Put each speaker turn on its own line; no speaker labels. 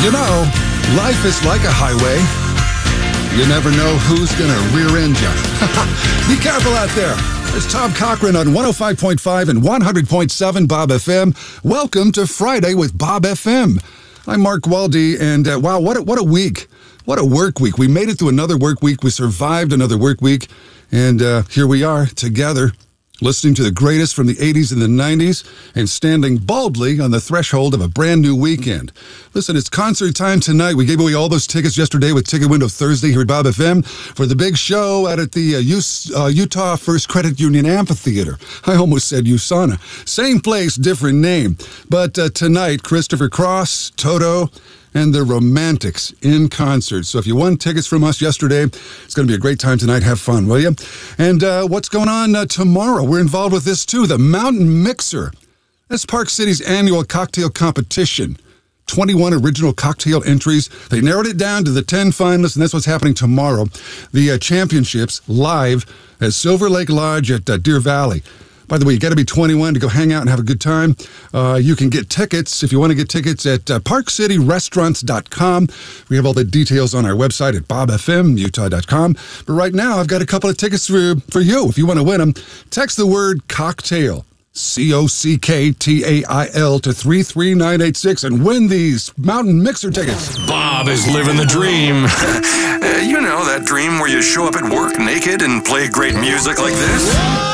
You know, life is like a highway. You never know who's going to rear end you. Be careful out there. It's Tom Cochran on 105.5 and 100.7 Bob FM. Welcome to Friday with Bob FM. I'm Mark Waldy, and wow, what a week. What a work week. We made it through another work week. We survived another work week, and here we are together, listening to the greatest from the 80s and the 90s and standing boldly on the threshold of a brand new weekend. Listen, it's concert time tonight. We gave away all those tickets yesterday with Ticket Window Thursday here at Bob FM for the big show out at the Utah First Credit Union Amphitheater. I almost said USANA. Same place, different name. But tonight, Christopher Cross, Toto, and the Romantics in concert. So if you won tickets from us yesterday, it's going to be a great time tonight. Have fun, will you? And what's going on tomorrow? We're involved with this too, the Mountain Mixer. That's Park City's annual cocktail competition. 21 original cocktail entries. They narrowed it down to the 10 finalists, and that's what's happening tomorrow. The championships live at Silver Lake Lodge at Deer Valley. By the way, you got to be 21 to go hang out and have a good time. You can get tickets, if you want to get tickets, at parkcityrestaurants.com. We have all the details on our website at bobfmutah.com. But right now, I've got a couple of tickets for you. If you want to win them, text the word cocktail, COCKTAIL, to 33986 and win these Mountain Mixer tickets.
Bob is living the dream. You know, that dream where you show up at work naked and play great music like this.